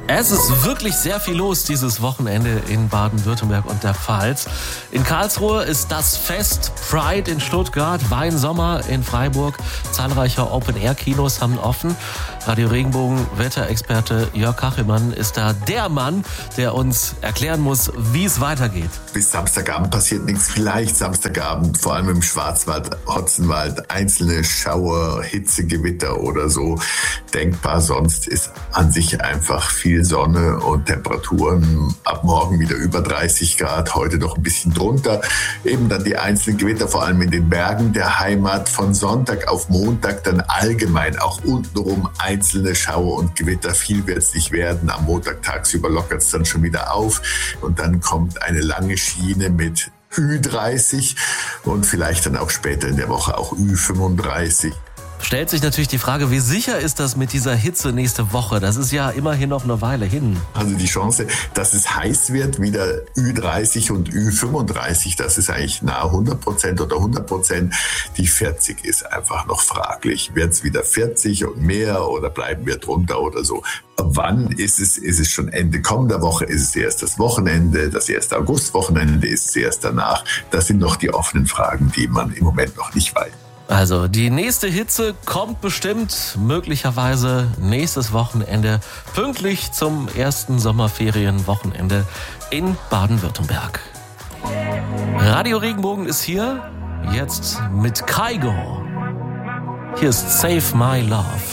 Es ist wirklich sehr viel los dieses Wochenende in Baden-Württemberg und der Pfalz. In Karlsruhe ist das Fest, Pride in Stuttgart, Weinsommer in Freiburg. Zahlreiche Open-Air-Kinos haben offen. Radio Regenbogen Wetterexperte Jörg Kachelmann ist da der Mann, der uns erklären muss, wie es weitergeht. Bis Samstagabend passiert nichts. Vielleicht Samstagabend, vor allem im Schwarzwald, Hotzenwald, einzelne Schauer, Hitze, Gewitter oder so denkbar. Sonst ist an sich einfach viel Sonne und Temperaturen ab morgen wieder über 30 Grad, heute noch ein bisschen drunter. Eben dann die einzelnen Gewitter, vor allem in den Bergen der Heimat. Von Sonntag auf Montag dann allgemein auch untenrum einzelne Schauer und Gewitter. Viel wird es nicht werden. Am Montag tagsüber lockert es dann schon wieder auf und dann kommt eine lange Schiene mit Ü30 und vielleicht dann auch später in der Woche auch Ü35. Stellt sich natürlich die Frage, wie sicher ist das mit dieser Hitze nächste Woche? Das ist ja immerhin noch eine Weile hin. Also die Chance, dass es heiß wird, wieder Ü30 und Ü35, das ist eigentlich nahe 100% oder 100%. Die 40 ist einfach noch fraglich. Wird es wieder 40 und mehr oder bleiben wir drunter oder so? Wann ist es? Ist es schon Ende kommender Woche? Ist es erst das Wochenende? Das erste Augustwochenende? Ist es erst danach? Das sind noch die offenen Fragen, die man im Moment noch nicht weiß. Also die nächste Hitze kommt bestimmt möglicherweise nächstes Wochenende, pünktlich zum ersten Sommerferienwochenende in Baden-Württemberg. Radio Regenbogen ist hier, jetzt mit Kygo. Hier ist Save My Love.